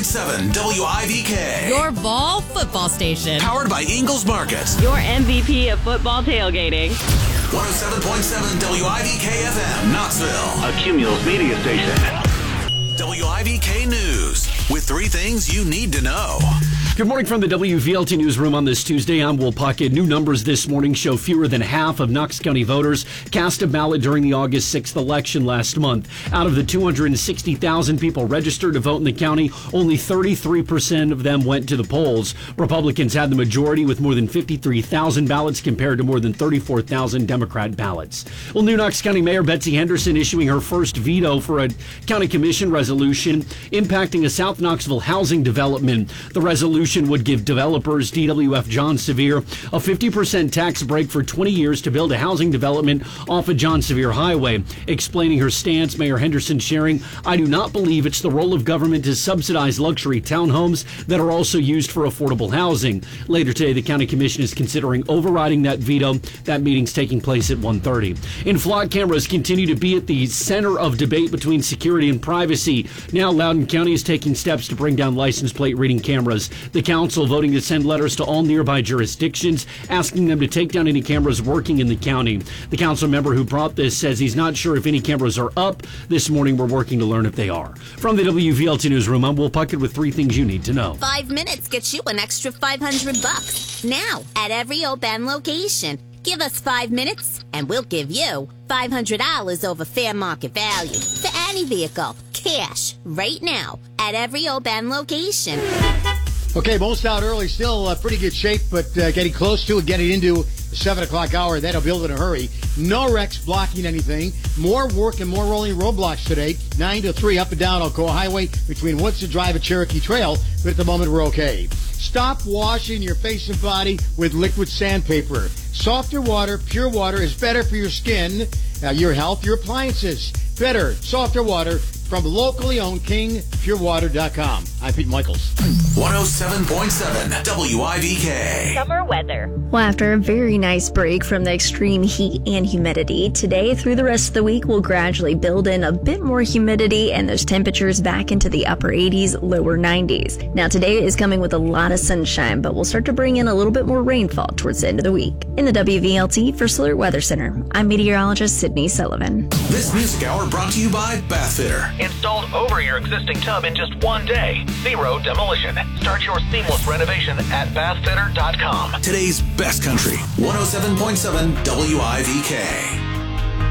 107.7 WIVK. Your Ball football station. Powered by Ingles Market. Your MVP of football tailgating. 107.7 WIVK FM, Knoxville. A Cumulus media station. WIVK News, with 3 things you need to know. Good morning from the WVLT Newsroom on this Tuesday. I'm Will Puckett. New numbers this morning show fewer than half of Knox County voters cast a ballot during the August 6th election last month. Out of the 260,000 people registered to vote in the county, only 33% of them went to the polls. Republicans had the majority with more than 53,000 ballots compared to more than 34,000 Democrat ballots. Well, new Knox County Mayor Betsy Henderson issuing her first veto for a county commission resolution impacting a South Knoxville housing development. The resolution would give developers DWF John Sevier a 50% tax break for 20 years to build a housing development off of John Sevier Highway. Explaining her stance, Mayor Henderson sharing, "I do not believe it's the role of government to subsidize luxury townhomes that are also used for affordable housing." Later today, the county commission is considering overriding that veto. That meeting's taking place at 1:30. In flood cameras continue to be at the center of debate between security and privacy. Now Loudoun County is taking steps to bring down license plate reading cameras. The council voting to send letters to all nearby jurisdictions asking them to take down any cameras working in the county. The council member who brought this says he's not sure if any cameras are up. This morning we're working to learn if they are. From the WVLT Newsroom, I'm Will Puckett with 3 things you need to know. 5 minutes gets you an extra $500 now at every Oban location. Give us 5 minutes and we'll give you $500 over fair market value for any vehicle. Cash right now at every Oban location. Okay, most out early, still pretty good shape, but getting close to it, getting into the 7 o'clock hour, that'll build in a hurry. No wrecks blocking anything. More work and more rolling roadblocks today. 9 to 3 up and down Alcoa Highway between Woodson Drive and Cherokee Trail, but at the moment we're okay. Stop washing your face and body with liquid sandpaper. Softer water, pure water is better for your skin, your health, your appliances. Better, softer water from locally owned KingPureWater.com. I'm Pete Michaels. 107.7 WIVK. Summer weather. Well, after a very nice break from the extreme heat and humidity, today through the rest of the week we'll gradually build in a bit more humidity and those temperatures back into the upper 80s, lower 90s. Now today is coming with a lot of sunshine, but we'll start to bring in a little bit more rainfall towards the end of the week. In the WVLT for Slurt Weather Center, I'm meteorologist Sydney Sullivan. This music hour brought to you by Bath Fitter. Installed over your existing tub in just 1 day. Zero demolition. Start your seamless renovation at bathfitter.com. Today's best country, 107.7 WIVK.